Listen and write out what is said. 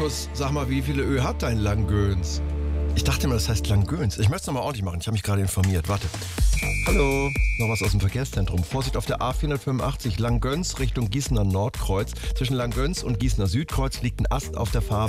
Markus, sag mal, wie viele Ö hat dein Langgöns? Ich dachte immer, das heißt Langgöns. Ich möchte es nochmal ordentlich machen. Ich habe mich gerade informiert. Warte. Hallo, noch was aus dem Verkehrszentrum. Vorsicht auf der A485 Langgöns Richtung Gießener Nordkreuz. Zwischen Langgöns und Gießener Südkreuz liegt ein Ast auf der Fahrbahn.